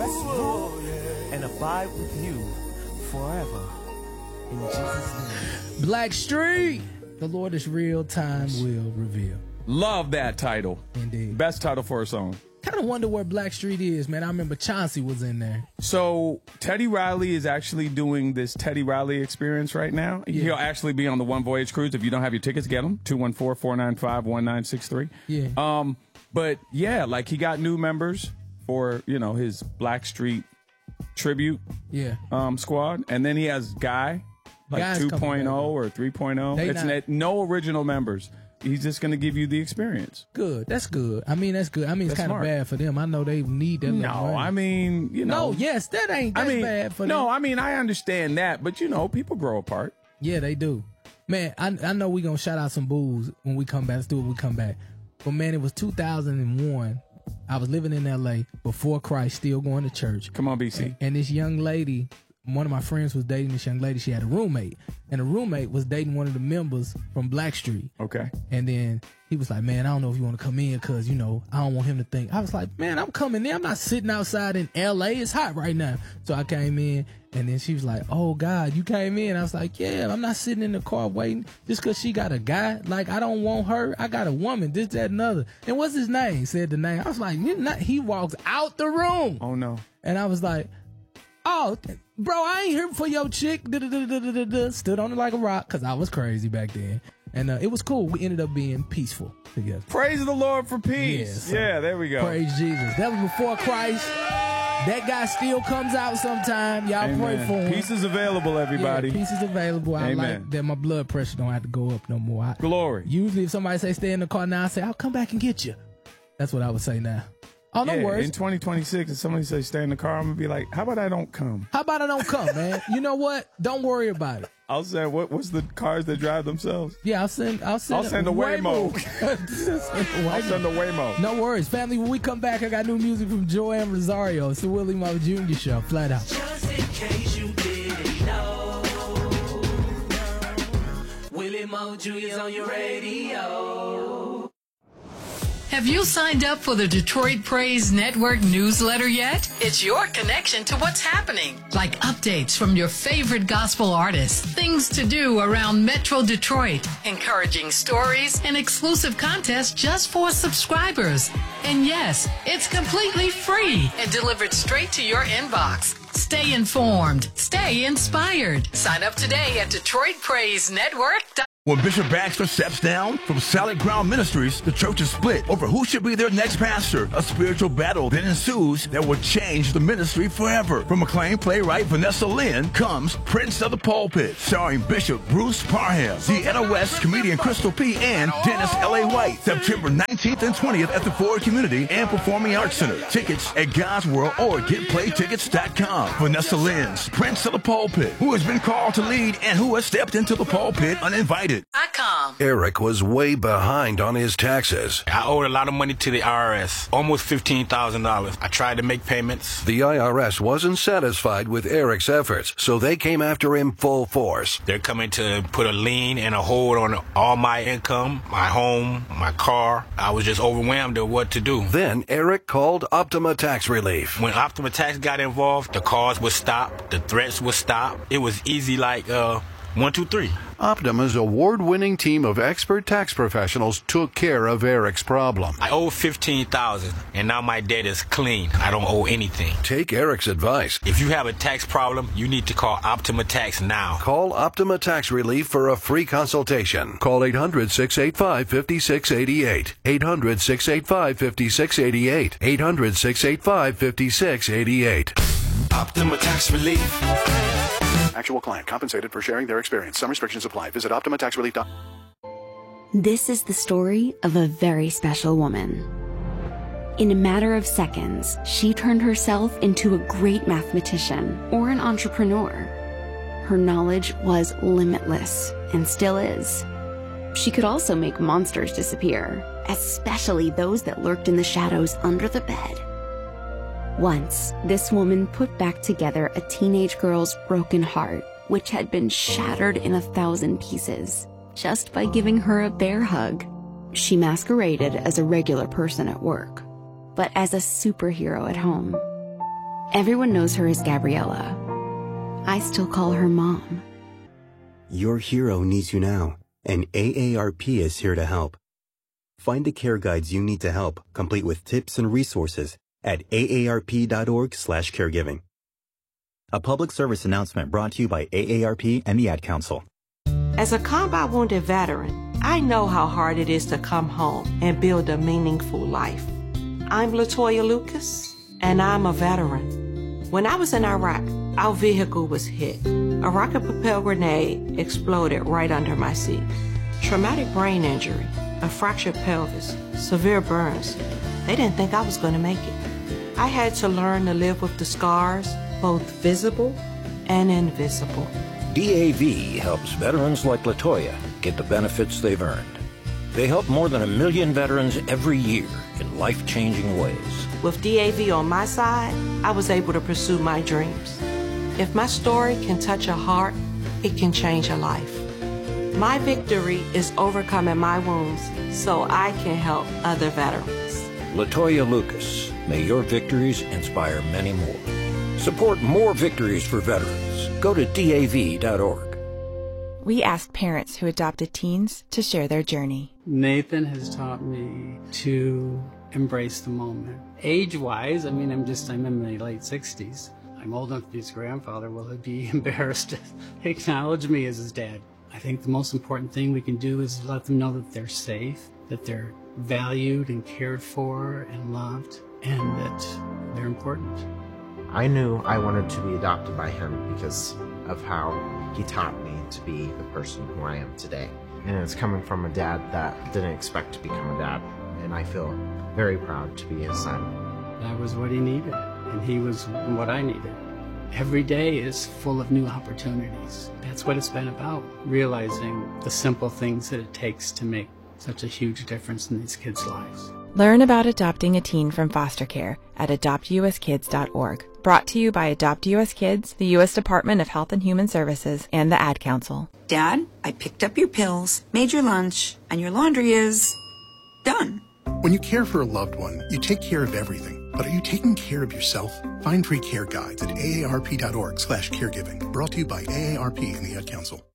rest, rule, and abide with you forever. In Jesus' name. Blackstreet, the Lord is real, time will reveal. Love that title. Indeed. Best title for a song. Kind of wonder where Blackstreet is, man. I remember Chauncey was in there. So Teddy Riley is actually doing this Teddy Riley experience right now. Yeah. He'll actually be on the One Voyage cruise. If you don't have your tickets, get them. 214-495-1963. Yeah. But yeah, like he got new members for, his Blackstreet tribute squad. And then he has Guy, like Guy's 2.0 or 3.0. It's no original members. He's just going to give you the experience. Good. That's good. I mean, that's good. I mean, it's kind of bad for them. I know they need that. No, I mean, No, yes, that's bad for them. No, I mean, I understand that, but people grow apart. Yeah, they do. Man, I know we're going to shout out some booze when we come back. Let's do it when we come back. But man, it was 2001. I was living in LA before Christ, still going to church. Come on, BC. And this young lady, one of my friends was dating this young lady. She had a roommate, and the roommate was dating one of the members from Blackstreet. Okay. And then he was like, man, I don't know if you want to come in because, I don't want him to think. I was like, man, I'm coming in. I'm not sitting outside in L.A. It's hot right now. So I came in, and then she was like, oh, God, you came in. I was like, yeah, I'm not sitting in the car waiting just because she got a guy. Like, I don't want her. I got a woman, this, that, and other. And what's his name? Said the name. I was like, he walks out the room. Oh, no. And I was like, oh, bro, I ain't here for your chick. Stood on it like a rock because I was crazy back then. And it was cool. We ended up being peaceful together. Praise the Lord for peace. Yeah, there we go. Praise Jesus. That was before Christ. That guy still comes out sometime. Y'all pray for him. Peace is available, everybody. Yeah, peace is available. I like that my blood pressure don't have to go up no more. Glory. Usually if somebody say stay in the car now, I say, I'll come back and get you. That's what I would say now. Oh, no worries. In 2026, if somebody says stay in the car, I'm going to be like, how about I don't come? How about I don't come, man? You know what? Don't worry about it. I'll say, what's the cars that drive themselves? Yeah, I'll send a Waymo. I'll send a Waymo. No worries. Family, when we come back, I got new music from Joanne Rosario. It's the Willie Mo Jr. Show, flat out. Just in case you didn't know, Willie Mo Jr. is on your radio. Have you signed up for the Detroit Praise Network newsletter yet? It's your connection to what's happening, like updates from your favorite gospel artists, things to do around Metro Detroit, encouraging stories, and exclusive contests just for subscribers. And yes, it's completely free and delivered straight to your inbox. Stay informed. Stay inspired. Sign up today at DetroitPraiseNetwork.com. When Bishop Baxter steps down from Solid Ground Ministries, the church is split over who should be their next pastor. A spiritual battle then ensues that will change the ministry forever. From acclaimed playwright Vanessa Lynn comes Prince of the Pulpit, starring Bishop Bruce Parham, Deanna West, comedian Crystal P., and Dennis L.A. White. September 19th and 20th at the Ford Community and Performing Arts Center. Tickets at God's World or GetPlayTickets.com. Vanessa Lynn's Prince of the Pulpit, who has been called to lead and who has stepped into the pulpit uninvited. Eric was way behind on his taxes. I owed a lot of money to the IRS, almost $15,000. I tried to make payments. The IRS wasn't satisfied with Eric's efforts, so they came after him full force. They're coming to put a lien and a hold on all my income, my home, my car. I was just overwhelmed at what to do. Then Eric called Optima Tax Relief. When Optima Tax got involved, the calls would stop, the threats would stop. It was easy like 1, 2, 3. Optima's award-winning team of expert tax professionals took care of Eric's problem. I owe $15,000, and now my debt is clean. I don't owe anything. Take Eric's advice. If you have a tax problem, you need to call Optima Tax now. Call Optima Tax Relief for a free consultation. Call 800-685-5688. 800-685-5688. 800-685-5688. Optima Tax Relief. Actual client compensated for sharing their experience. Some restrictions apply. Visit OptimaTaxRelief.com. This is the story of a very special woman. In a matter of seconds, she turned herself into a great mathematician or an entrepreneur. Her knowledge was limitless and still is. She could also make monsters disappear, especially those that lurked in the shadows under the bed. Once, this woman put back together a teenage girl's broken heart, which had been shattered in 1,000 pieces, just by giving her a bear hug. She masqueraded as a regular person at work, but as a superhero at home. Everyone knows her as Gabriella. I still call her Mom. Your hero needs you now, and AARP is here to help. Find the care guides you need to help, complete with tips and resources at aarp.org/caregiving. A public service announcement brought to you by AARP and the Ad Council. As a combat wounded veteran, I know how hard it is to come home and build a meaningful life. I'm Latoya Lucas, and I'm a veteran. When I was in Iraq, our vehicle was hit. A rocket-propelled grenade exploded right under my seat. Traumatic brain injury, a fractured pelvis, severe burns. They didn't think I was going to make it. I had to learn to live with the scars, both visible and invisible. DAV helps veterans like Latoya get the benefits they've earned. They help more than 1 million veterans every year in life-changing ways. With DAV on my side, I was able to pursue my dreams. If my story can touch a heart, it can change a life. My victory is overcoming my wounds so I can help other veterans. Latoya Lucas, may your victories inspire many more. Support more victories for veterans. Go to DAV.org. We asked parents who adopted teens to share their journey. Nathan has taught me to embrace the moment. Age-wise, I'm in my late 60s. I'm old enough to be his grandfather. Will he be embarrassed to acknowledge me as his dad? I think the most important thing we can do is let them know that they're safe, that they're valued and cared for and loved, and that they're important. I knew I wanted to be adopted by him because of how he taught me to be the person who I am today. And it's coming from a dad that didn't expect to become a dad, and I feel very proud to be his son. That was what he needed, and he was what I needed. Every day is full of new opportunities. That's what it's been about, realizing the simple things that it takes to make such a huge difference in these kids' lives. Learn about adopting a teen from foster care at adoptuskids.org. Brought to you by Adopt U.S. Kids, the U.S. Department of Health and Human Services, and the Ad Council. Dad, I picked up your pills, made your lunch, and your laundry is done. When you care for a loved one, you take care of everything. But are you taking care of yourself? Find free care guides at aarp.org/caregiving. Brought to you by AARP and the Ad Council.